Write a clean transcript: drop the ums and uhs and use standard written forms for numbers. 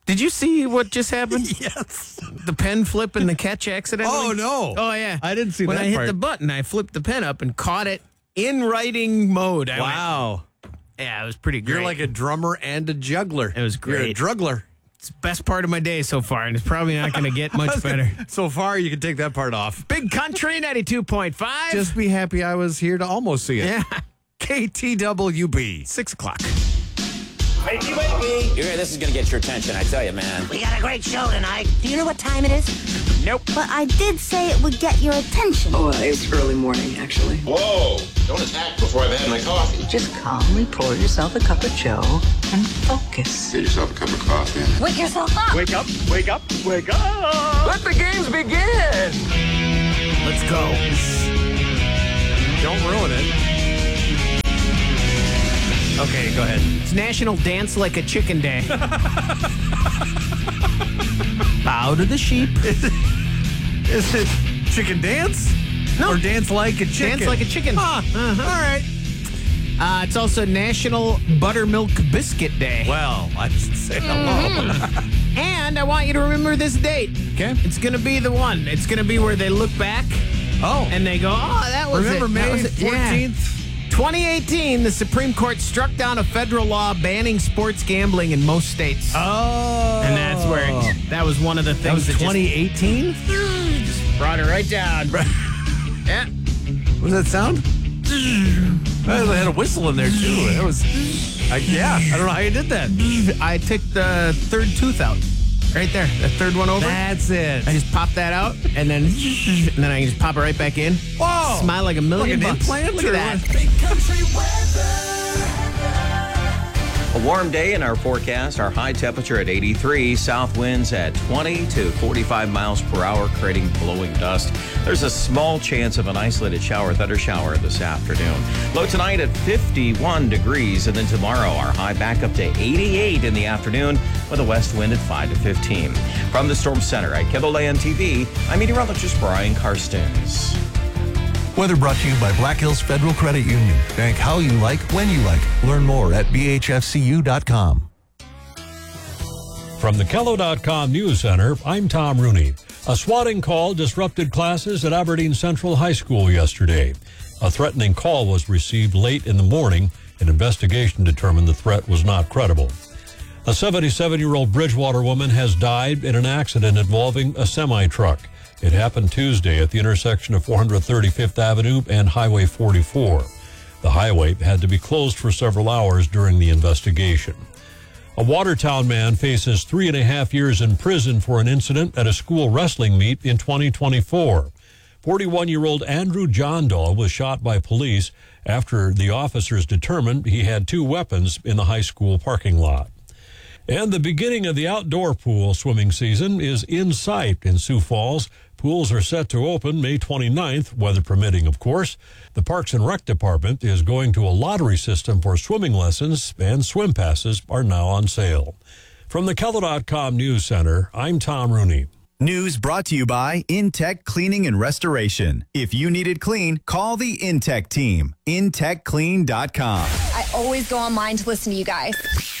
Did you see what just happened? Yes. The pen flip and the catch accidentally? Oh, no. Oh, yeah. I didn't see when that I hit part. the button, I flipped the pen up and caught it in writing mode. I Wow. went, yeah, it was pretty great. You're like a drummer and a juggler. It was You're a great. druggler. It's the best part of my day so far, and it's probably not going to get much better. So far, you can take that part off. Big Country 92.5. Just be happy I was here to almost see it. yeah, KTWB. 6 o'clock. Wakey. This is going to get your attention, I tell you, man. We got a great show tonight. Do you know what time it is? Nope. But I did say it would get your attention. Oh, it's early morning, actually. Whoa! Don't attack before I've had my coffee. Just calmly pour yourself a cup of Joe and focus. Get yourself a cup of coffee. Wake yourself up. Wake up, wake up, wake up. Let the games begin! Let's go. Don't ruin it. Okay, go ahead. It's National Dance Like a Chicken Day. Bow to the sheep. Is it chicken dance? No. Or dance like a chicken? Dance like a chicken. Huh. Uh-huh. All right. It's also National Buttermilk Biscuit Day. Well, I should say hello. And I want you to remember this date. Okay. It's going to be the one. It's going to be where they look back Oh. and they go, oh, that was Remember it. That May was it. Yeah. 14th? 2018, the Supreme Court struck down a federal law banning sports gambling in most states. Oh. And that's where that was one of the That was things 2018? just brought it right down. Yeah. What does that sound? They had a whistle in there, too. That was, yeah, I don't know how you did that. I took the third tooth out. Right there. The third one over. That's it. I just pop that out, and then I can just pop it right back in. Whoa. Smile like a million Like an bucks. implant Look at or that. what? Big country A warm day in our forecast. Our high temperature at 83. South winds at 20 to 45 miles per hour, creating blowing dust. There's a small chance of an isolated shower, thunder shower this afternoon. Low tonight at 51 degrees. And then tomorrow, our high back up to 88 in the afternoon with a west wind at 5 to 15. From the Storm Center at KELOLAND TV, I'm meteorologist Brian Karstens. Weather brought to you by Black Hills Federal Credit Union. Bank how you like, when you like. Learn more at bhfcu.com. From the Kello.com News Center, I'm Tom Rooney. A swatting call disrupted classes at Aberdeen Central High School yesterday. A threatening call was received late in the morning. An investigation determined the threat was not credible. A 77-year-old Bridgewater woman has died in an accident involving a semi-truck. It happened Tuesday at the intersection of 435th Avenue and Highway 44. The highway had to be closed for several hours during the investigation. A Watertown man faces 3.5 years in prison for an incident at a school wrestling meet in 2024. 41-year-old Andrew Johndall was shot by police after the officers determined he had 2 weapons in the high school parking lot. And the beginning of the outdoor pool swimming season is in sight in Sioux Falls. Pools are set to open May 29th, weather permitting, of course. The Parks and Rec Department is going to a lottery system for swimming lessons, and swim passes are now on sale. From the Kello.com News Center, I'm Tom Rooney. News brought to you by Intech Cleaning and Restoration. If you need it clean, call the Intech team. IntechClean.com. I always go online to listen to you guys.